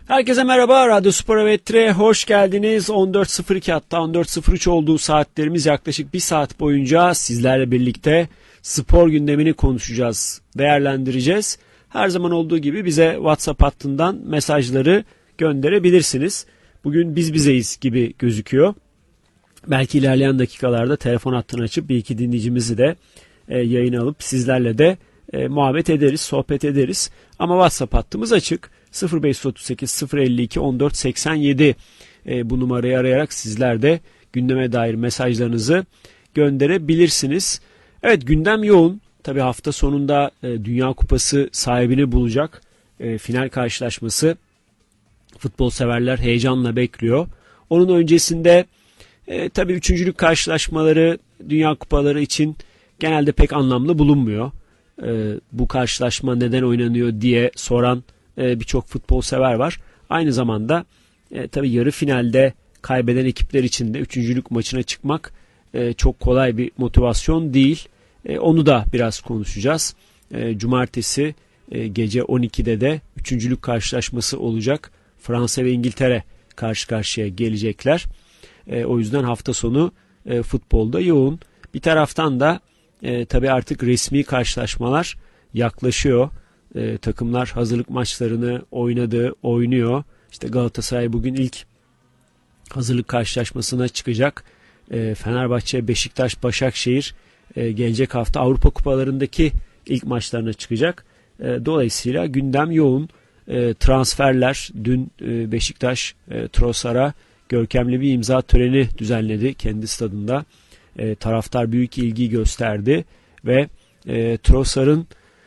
Herkese merhaba, Radyo Spor Evet'e hoş geldiniz. 14.02 hatta 14.03 olduğu saatlerimiz yaklaşık bir saat boyunca sizlerle birlikte spor gündemini konuşacağız, değerlendireceğiz. Her zaman olduğu gibi bize WhatsApp hattından mesajları gönderebilirsiniz. Bugün biz bizeyiz gibi gözüküyor. Belki ilerleyen dakikalarda telefon hattını açıp bir iki dinleyicimizi de yayına alıp sizlerle de muhabbet ederiz, sohbet ederiz. Ama WhatsApp hattımız açık. 0538 052 14 87 bu numarayı arayarak sizler de gündeme dair mesajlarınızı gönderebilirsiniz. Evet, gündem yoğun. Tabii hafta sonunda Dünya Kupası sahibini bulacak final karşılaşması futbol severler heyecanla bekliyor. Onun öncesinde tabii üçüncülük karşılaşmaları Dünya Kupaları için genelde pek anlamlı bulunmuyor. Bu karşılaşma neden oynanıyor diye soran birçok futbol sever var. Aynı zamanda tabii yarı finalde kaybeden ekipler için de üçüncülük maçına çıkmak çok kolay bir motivasyon değil. Onu da biraz konuşacağız. Cumartesi gece 12'de de üçüncülük karşılaşması olacak. Fransa ve İngiltere karşı karşıya gelecekler. O yüzden hafta sonu futbolda yoğun. Bir taraftan da tabii artık resmi karşılaşmalar yaklaşıyor. Takımlar hazırlık maçlarını oynuyor. İşte Galatasaray bugün ilk hazırlık karşılaşmasına çıkacak. Fenerbahçe, Beşiktaş, Başakşehir gelecek hafta Avrupa Kupalarındaki ilk maçlarına çıkacak. Dolayısıyla gündem yoğun. Transferler, dün Beşiktaş Trossard'a görkemli bir imza töreni düzenledi kendi stadında. Taraftar büyük ilgi gösterdi ve Trossard'ın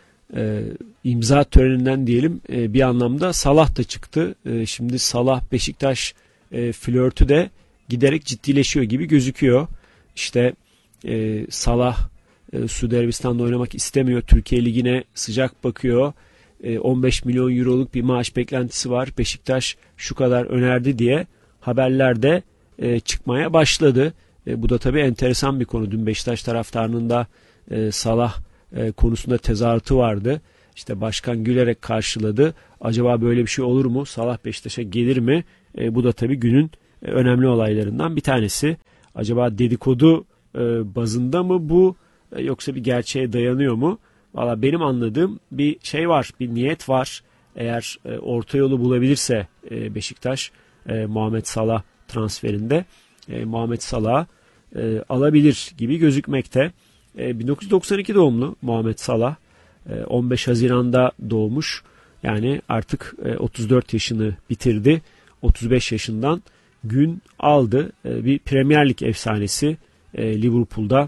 imza töreninden diyelim bir anlamda Salah da çıktı. Şimdi Salah Beşiktaş flörtü de giderek ciddileşiyor gibi gözüküyor. İşte Salah Suudi Arabistan'da oynamak istemiyor. Türkiye Ligi'ne sıcak bakıyor. 15 milyon euroluk bir maaş beklentisi var. Beşiktaş şu kadar önerdi diye haberler de çıkmaya başladı. Bu da tabii enteresan bir konu. Dün Beşiktaş taraftarının da Salah konusunda tezahüratı vardı. İşte başkan gülerek karşıladı. Acaba böyle bir şey olur mu? Salah Beşiktaş'a gelir mi? Bu da tabii günün önemli olaylarından bir tanesi. Acaba dedikodu bazında mı bu yoksa bir gerçeğe dayanıyor mu? Valla benim anladığım bir şey var, bir niyet var. Eğer orta yolu bulabilirse Beşiktaş Muhammed Salah transferinde Muhammed Salah'ı alabilir gibi gözükmekte. 1992 doğumlu Muhammed Salah, 15 Haziran'da doğmuş. Yani artık 34 yaşını bitirdi. 35 yaşından gün aldı. Bir Premier Lig efsanesi. Liverpool'da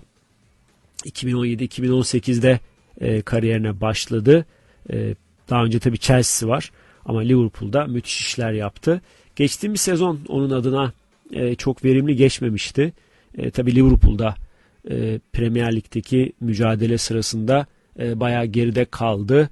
2017-2018'de kariyerine başladı. Daha önce tabii Chelsea var ama Liverpool'da müthiş işler yaptı. Geçtiğimiz sezon onun adına çok verimli geçmemişti. Tabii Liverpool'da Premier Lig'deki mücadele sırasında bayağı geride kaldı.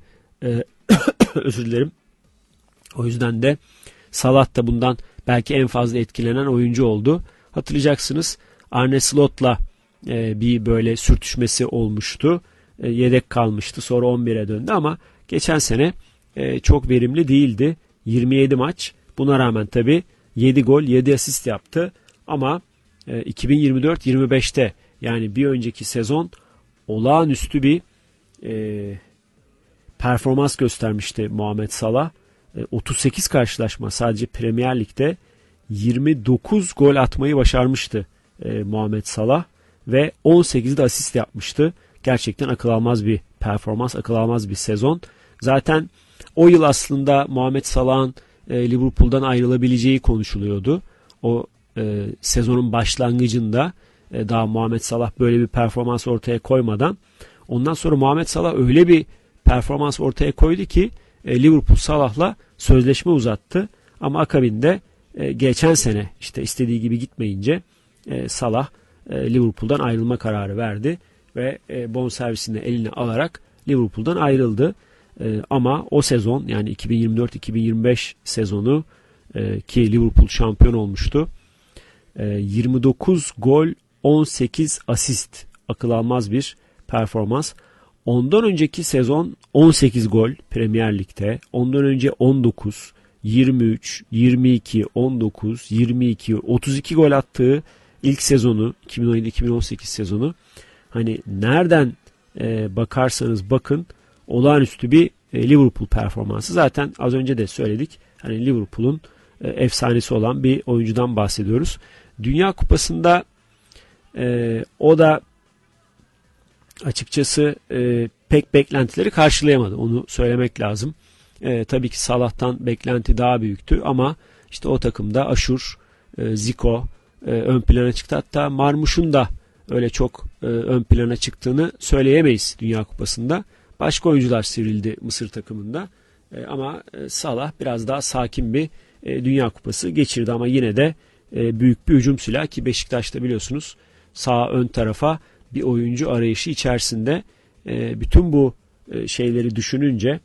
Özür dilerim. O yüzden de Salah da bundan belki en fazla etkilenen oyuncu oldu. Hatırlayacaksınız, Arne Slot'la bir böyle sürtüşmesi olmuştu. Yedek kalmıştı. Sonra 11'e döndü ama geçen sene çok verimli değildi. 27 maç. Buna rağmen tabii 7 gol, 7 asist yaptı. Ama 2024-25'te yani bir önceki sezon olağanüstü bir performans göstermişti Muhammed Salah. 38 karşılaşma sadece Premier Lig'de 29 gol atmayı başarmıştı Muhammed Salah ve 18'de asist yapmıştı. Gerçekten akıl almaz bir performans, akıl almaz bir sezon. Zaten o yıl aslında Muhammed Salah'ın Liverpool'dan ayrılabileceği konuşuluyordu. O sezonun başlangıcında daha Muhammed Salah böyle bir performans ortaya koymadan, ondan sonra Muhammed Salah öyle bir performans ortaya koydu ki Liverpool Salah'la sözleşme uzattı. Ama akabinde geçen sene işte istediği gibi gitmeyince Salah Liverpool'dan ayrılma kararı verdi ve bonservisini eline alarak Liverpool'dan ayrıldı. Ama o sezon yani 2024-2025 sezonu ki Liverpool şampiyon olmuştu. 29 gol, 18 asist, akıl almaz bir performans. Ondan önceki sezon 18 gol Premier Lig'de, ondan önce 19, 23, 22, 19, 22, 32 gol attığı ilk sezonu 2017-2018 sezonu. Hani nereden bakarsanız bakın olağanüstü bir Liverpool performansı. Zaten az önce de söyledik. Hani Liverpool'un efsanesi olan bir oyuncudan bahsediyoruz. Dünya Kupası'nda o da açıkçası pek beklentileri karşılayamadı. Onu söylemek lazım. Tabii ki Salah'tan beklenti daha büyüktü ama işte o takımda Aşur, Zico ön plana çıktı. Hatta Marmuş'un da öyle çok ön plana çıktığını söyleyemeyiz Dünya Kupası'nda. Başka oyuncular sivrildi Mısır takımında. Ama Salah biraz daha sakin bir Dünya Kupası geçirdi ama yine de büyük bir hücum silahı ki Beşiktaş'ta biliyorsunuz sağ ön tarafa bir oyuncu arayışı içerisinde. Bütün bu şeyleri düşününce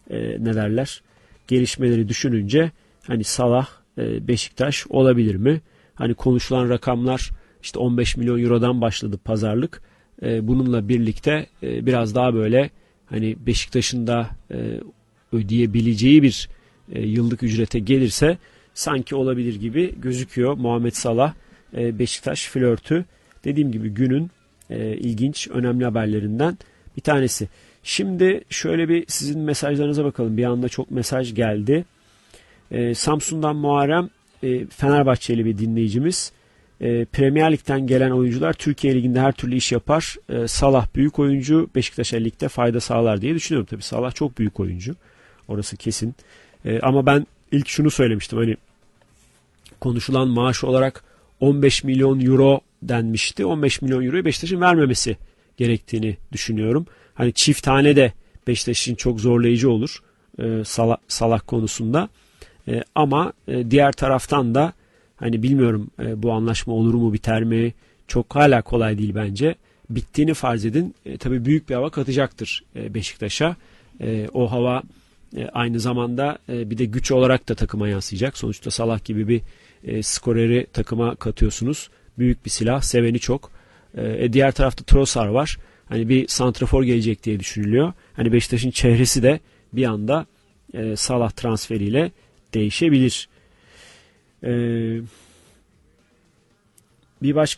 ne derler, gelişmeleri düşününce hani Salah Beşiktaş olabilir mi? Hani konuşulan rakamlar işte 15 milyon eurodan başladı pazarlık. Bununla birlikte biraz daha böyle hani Beşiktaş'ın da ödeyebileceği bir yıllık ücrete gelirse sanki olabilir gibi gözüküyor. Muhammed Salah Beşiktaş flörtü dediğim gibi günün ilginç, önemli haberlerinden bir tanesi. Şimdi şöyle bir sizin mesajlarınıza bakalım. Bir anda çok mesaj geldi. Samsun'dan Muharrem, Fenerbahçeli bir dinleyicimiz. Premier Lig'den gelen oyuncular Türkiye Ligi'nde her türlü iş yapar. Salah büyük oyuncu, Beşiktaş'a ligde fayda sağlar diye düşünüyorum. Tabii Salah çok büyük oyuncu. Orası kesin. Ama ben ilk şunu söylemiştim. Hani konuşulan maaş olarak 15 milyon euro denmişti. 15 milyon euroyu Beşiktaş'ın vermemesi gerektiğini düşünüyorum. Hani çift tane de Beşiktaş'ın çok zorlayıcı olur Salah konusunda. Ama diğer taraftan da hani bilmiyorum bu anlaşma olur mu biter mi? Çok hala kolay değil bence. Bittiğini farz edin. Tabii büyük bir hava katacaktır Beşiktaş'a. O hava aynı zamanda bir de güç olarak da takıma yansıyacak. Sonuçta Salah gibi bir skoreri takıma katıyorsunuz. Büyük bir silah. Seveni çok. Diğer tarafta Trossard var. Hani bir santrafor gelecek diye düşünülüyor. Hani Beşiktaş'ın çehresi de bir anda Salah transferiyle değişebilir. Bir başka